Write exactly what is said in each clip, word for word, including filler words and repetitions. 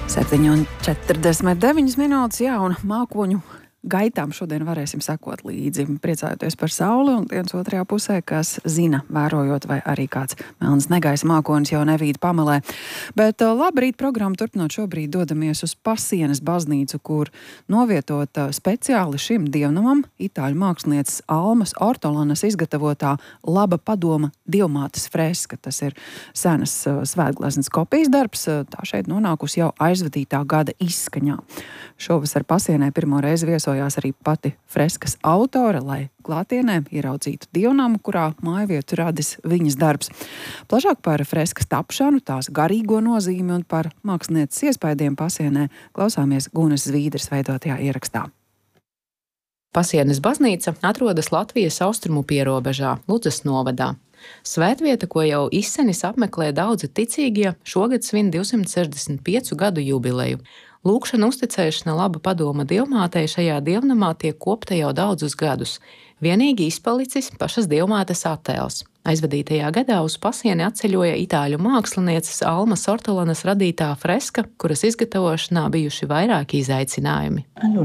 septiņi un četrdesmit deviņas minūtes, jā, un mākoņu gaitām šodien varēsim sekot līdzi, priecājoties par sauli un dienas otrajā pusē, kas zina, vērojot, vai arī kāds melns negaisa mākonis jau nevīd pamalē. Bet labrīt programmu turpinot šobrīd dodamies uz Pasienes baznīcu, kur novietota speciāli šim dievnamam itāļu mākslinieces Almas Ortolanas izgatavotā Laba padoma dievmātes freska. Tas ir senas svētgleznas kopijas darbs, tā šeit nonākusi jau aizvadītā gada izskaņā. Šovasar Pasienē pirmo reizi viesojās arī pati freskas autore, lai klātienē ieraudzītu dievnamu, kurā mājvietu radis viņas darbs. Plašāk par freskas tapšanu, tās garīgo nozīmi un par mākslinieces iespaidiem Pasienē klausāmies Gunas Zvīdras veidotajā ierakstā. Pasienes baznīca atrodas Latvijas austrumu pierobežā, Ludzas novadā. Svētvieta, ko jau izsenis apmeklē daudzi ticīgie, šogad svin divsimt sešdesmit piecu gadu jubileju. Lūkšana uzticēšana Laba padoma dievmātei šajā dievnamā tiek kopta jau daudzus gadus. Vienīgi izpalicis pašas dievmātes attēls. Aizvadītajā gadā uz Pasieni atceļoja itāļu mākslinieces Almas Ortolanas radītā freska, kuras izgatavošanā bijuši vairāki izaicinājumi.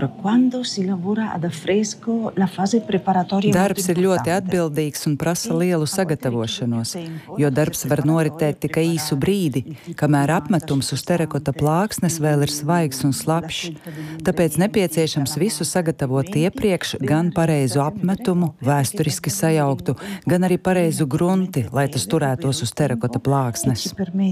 Darbs ir ļoti atbildīgs un prasa lielu sagatavošanos, jo darbs var noritēt tikai īsu brīdi, kamēr apmetums uz terakota plāksnes vēl ir svaigs un slapjš. Tāpēc nepieciešams visu sagatavot iepriekš, gan pareizu apmetumu, vēsturiski sajauktu, gan arī pareizu grunti, lai tas turētos uz terakota plāksnes.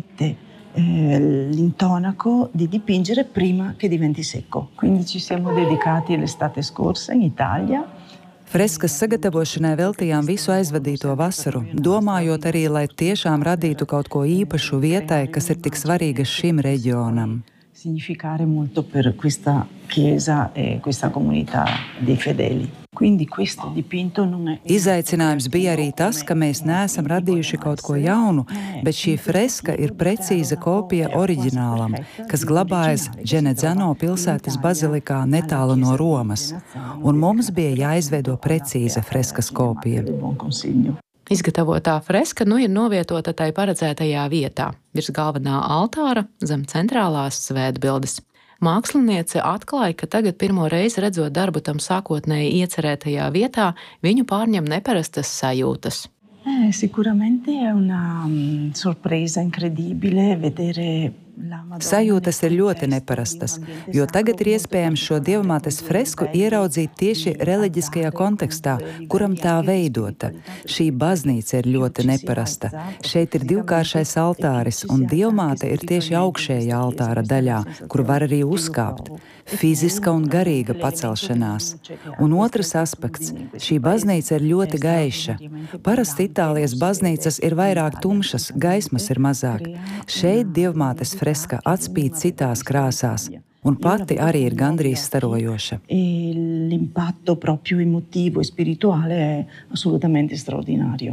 L'intonaco di dipingere prima che diventi secco. Quindi ci siamo dedicati l'estate scorsa in Italia. Freskas sagatavošanai veltījām visu aizvadīto vasaru, domājot arī, lai tiešām radītu kaut ko īpašu vietai, kas ir tik svarīga šim reģionam. Significare molto per questa chiesa e questa comunità dei fedeli. Quindi questo dipinto non è... Izaicinājums bija arī tas, ka mēs neesam radījuši kaut ko jaunu, bet šī freska ir precīza kopija oriģinālam, kas glabājas Dženedzano pilsētas bazilikā netālu no Romas, un mums bija jāizveido precīza freskas kopija. Izgatavotā freska nu ir novietota tai paredzētajā vietā, virs galvenā altāra, zem centrālās svētbildes. Māksliniece atklāja, ka tagad pirmo reizi redzot darbu tam sākotnēji iecerētajā vietā, viņu pārņem neparastas sajūtas. Eh, sicuramente è una um, sorpresa incredibile vedere la Madonna. Sajūtas ir ļoti neparastas, jo tagad ir iespējams šo dievmātes fresku ieraudzīt tieši reliģiskajā kontekstā, kuram tā veidota. Šī baznīca ir ļoti neparasta. Šeit ir divkāršais altāris, un dievmāte ir tieši augšējā altāra daļā, kur var arī uzkāpt. Fiziska un garīga pacelšanās. Un otrs aspekts – šī baznīca ir ļoti gaiša. Parasti Itālijas baznīcas ir vairāk tumšas, gaismas ir mazāk. Šeit dievmātes freska atspīd citās krāsās, un pati arī ir gandrīz starojoša. L'impatto proprio emotivo e spirituale è assolutamente straordinario.